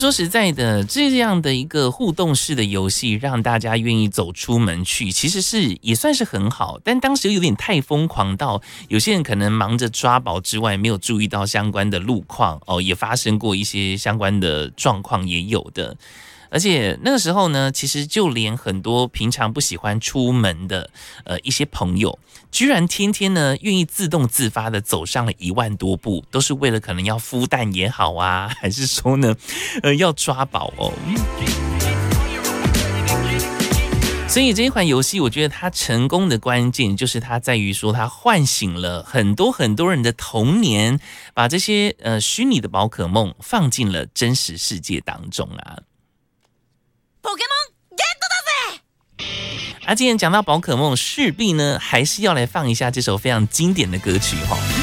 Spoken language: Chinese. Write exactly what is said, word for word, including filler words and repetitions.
说实在的，这样的一个互动式的游戏，让大家愿意走出门去，其实是也算是很好。但当时有点太疯狂到，有些人可能忙着抓宝之外，没有注意到相关的路况哦，也发生过一些相关的状况，也有的。而且那个时候呢，其实就连很多平常不喜欢出门的呃一些朋友，居然天天呢愿意自动自发的走上了一万多步，都是为了可能要孵蛋也好啊，还是说呢，呃要抓宝哦。所以这一款游戏，我觉得它成功的关键就是它在于说，它唤醒了很多很多人的童年，把这些呃虚拟的宝可梦放进了真实世界当中啊。Pokémon get 啊，今天讲到宝可梦，势必呢还是要来放一下这首非常经典的歌曲哈。